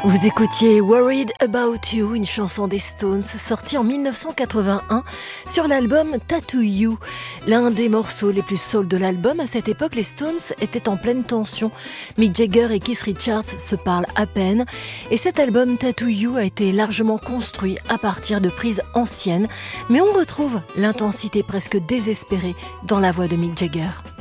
Vous écoutiez Worried About You, une chanson des Stones sortie en 1981 sur l'album Tattoo You. L'un des morceaux les plus soul de l'album, à cette époque, les Stones étaient en pleine tension. Mick Jagger et Keith Richards se parlent à peine et cet album Tattoo You a été largement construit à partir de prises anciennes, mais on retrouve l'intensité presque désespérée dans la voix de Mick Jagger.